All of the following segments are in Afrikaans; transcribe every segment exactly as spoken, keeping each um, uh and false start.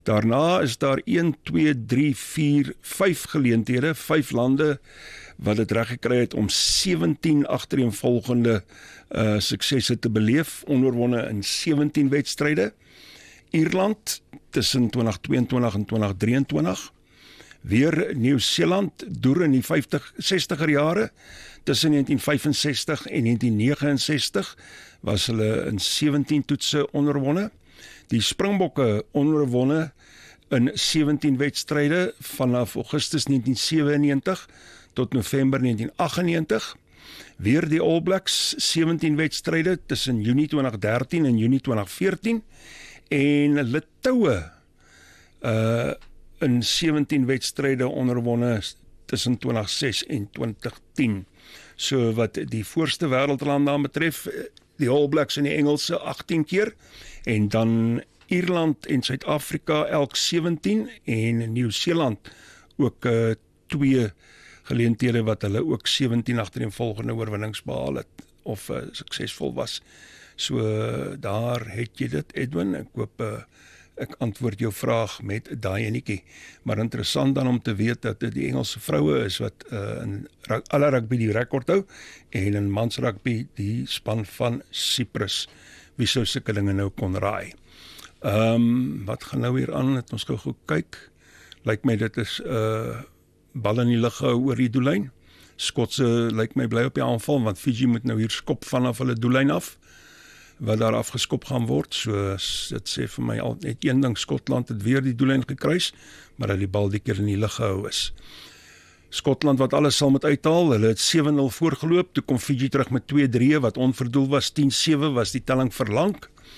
Daarna is daar een, twee, drie, vier, vyf geleenthede, vyf lande wat dit reg gekry het om sewentien agtereenvolgende uh, suksesse te beleef, onoorwonne in sewentien wedstryde. Ierland tussen twintig tweeëntwintig en twintig drieëntwintig. Weer Nieu-Seeland deur in die vyftig, sestiger jare, tussen negentien vyf en sestig en negentien negenenses en sestig was hulle in sewentien toetse onoorwonne. Die Springbokke onoorwonne in sewentien wedstryde vanaf Augustus negentien sewennegentig tot November negentien agtennegentig. Weer die All Blacks sewentien wedstryde tussen Junie twintig dertien en Junie twintig veertien. En Litouwe uh, in sewentien wedstryde onoorwonne tussen twintig ses en twintig tien. So wat die voorste wêreldland dan betref, die All Blacks en die Engelse agttien keer, en dan Ierland en Suid-Afrika elk sewentien, en Nieu-Seeland ook uh, twee geleenthede wat hulle ook sewentien agtereenvolgende oorwinnings behaal het, of uh, suksesvol was. So uh, daar het jy dit, Edwin. Ek hoop uh, ek antwoord jou vraag met daai enetjie. Maar interessant dan om te weet dat dit die Engelse vroue is wat uh, in alle rugby die rekord hou, en in mans rugby die span van Cyprus. Wie sou sulke dinge nou kon raai? Um, wat gaan nou hier aan? Het ons gou goed kyk. Lyk my dit is uh, bal in die lug gehou oor die doellyn. Skotse lyk my bly op die aanval, want Fiji moet nou hier skop vanaf hulle doellyn af, wat daar afgeskop gaan word. So dit sê vir my al net een ding, Skotland het weer die doellyn gekruis, maar dat die bal die keer in die lug gehou is. Skotland wat alles sal moet uithaal, hulle het sewe nul voorgeloop, toe kom Fiji terug met twee drie, wat onverdoel was, tien sewe was die telling verlang,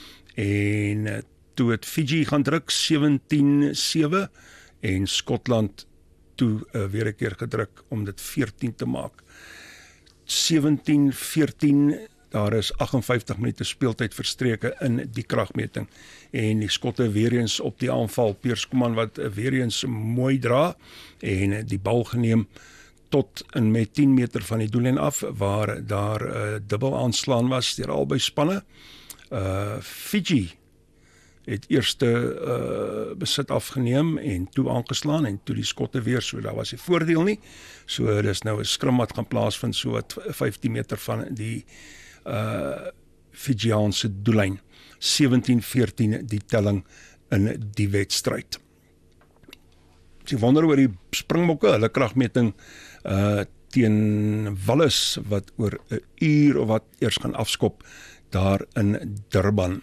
en toe het Fiji gaan druk, sewentien sewe, en Skotland toe uh, weer 'n keer gedruk om dit veertien te maak. sewentien veertien, daar is agt en vyftig minute speeltyd verstreke in die kragmeting, en die Skotte weer eens op die aanval, Piers Kuman wat weer eens mooi dra, en die bal geneem tot en met tien meter van die doellyn af, waar daar uh, dubbel aanslaan was deur albei spanne. Uh, Fiji het eerste uh, besit afgeneem en toe aangeslaan, en toe die Skotte weer, so daar was die voordeel nie. So dis nou 'n skrim wat gaan plaasvind, so wat vyftien meter van die uh, Fijiaanse doellyn. sewentien veertien die telling in die wedstryd. As jy wonder oor die Springbokke, hulle kragmeting uh, teen Wallis, wat oor 'n uur of wat eers gaan afskop, daar in Durban.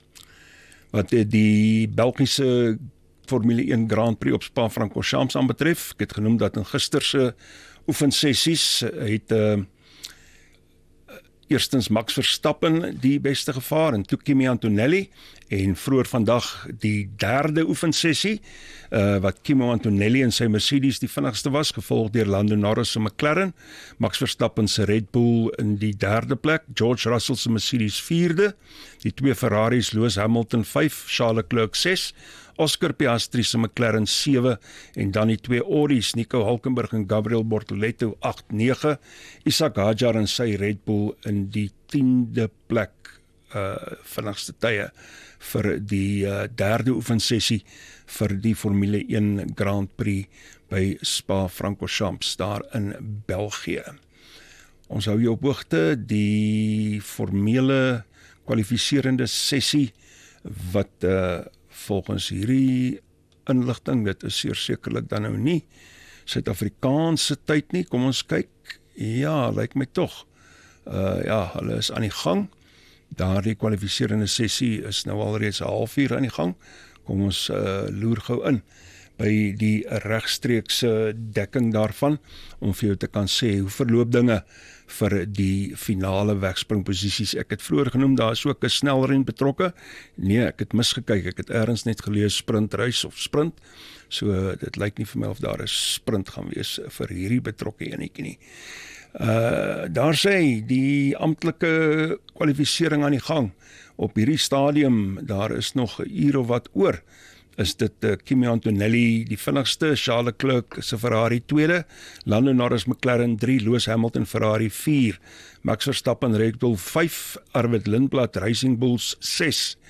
Wat die Belgiese Formule een Grand Prix op Spa-Francorchamps aanbetref, ek het genoem dat in gisterse oefensessies het uh, eerstens Max Verstappen die beste gevaar, en toe Kimi Antonelli, en vroeër vandag die derde oefensessie, uh, wat Kimi Antonelli en sy Mercedes die vinnigste was, gevolg deur Lando Norris se McLaren, Max Verstappen se Red Bull in die derde plek, George Russell se Mercedes vierde, die twee Ferraris, Lewis Hamilton vyf, Charles Leclerc ses, Oscar Piastri se McLaren sewe, en dan die twee Audis, Nico Hülkenberg en Gabriel Bortoleto agt nege, Isaac Hadjar en sy Red Bull in die tiende plek, uh, vinnigste tye vir die uh, derde oefensessie vir die Formule een Grand Prix by Spa-Francorchamps daar in België. Ons hou jou op hoogte, die formele kwalifiserende sessie wat uh, volgens hierdie inligting, dit is seker sekerlik dan nou nie Suid-Afrikaanse tyd nie, kom ons kyk, ja, lyk my tog, uh, ja, hulle is aan die gang, daar die kwalifiserende sessie is nou alreeds 'n halfuur aan die gang, kom ons uh, loer gou in by die regstreekse dekking daarvan, om vir jou te kan sê hoe verloop dinge vir die finale wegspringposisies. Ek het vroeër genoem, daar is ook 'n snelren betrokke. Nee, ek het misgekyk, ek het ergens net gelees sprintreis of sprint, so dit lyk nie vir my of daar 'n sprint gaan wees vir hierdie betrokke enetjie nie. Uh, daar sê die amptelike kwalifisering aan die gang. Op hierdie stadium, daar is nog 'n uur of wat oor, is dit uh, Kimi Antonelli die vinnigste, Charles Leclerc se Ferrari tweede, Lando Norris McLaren drie, Lewis Hamilton Ferrari vier, Max Verstappen Red Bull vyf, Arvid Lindblad Racing Bulls ses,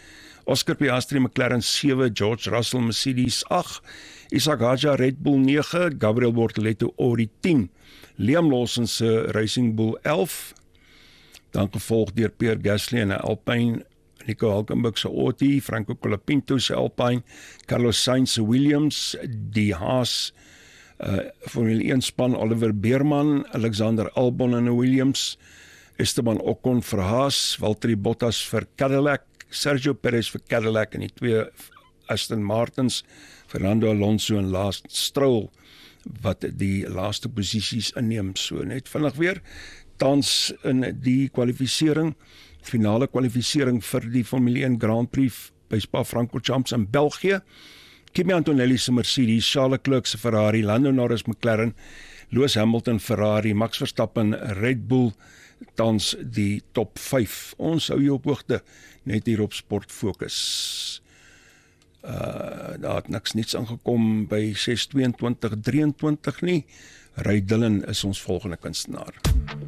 Oscar Piastri McLaren sewe, George Russell Mercedes agt, Isaac Hadjar Red Bull nege, Gabriel Bortoleto Audi tien, Liam Lawson se Racing Bull elf, dan gevolg deur Pierre Gasly en Alpine, Nico Hülkenberg se Audi, Franco Colapinto se Alpine, Carlos Sainz se Williams, die Haas uh, Formule een span Oliver Beerman, Alexander Albon en Williams, Esteban Ocon vir Haas, Valtteri Bottas vir Cadillac, Sergio Perez vir Cadillac en die twee Aston Martins, Fernando Alonso en Lance Stroll wat die laaste posisies inneem. So net vinnig weer, tans in die kwalifisering, finale kwalifisering vir die Formule een Grand Prix by Spa-Francorchamps in België. Kimi Antonelli se Mercedes, Charles Leclerc se Ferrari, Lando Norris McLaren, Lewis Hamilton Ferrari, Max Verstappen Red Bull, tans die top vyf. Ons hou jy op hoogte net hier op Sport Focus. Uh, daar het niks niets aangekom by ses tweeëntwintig drieëntwintig nie. Ray Dillon is ons volgende kunstenaar.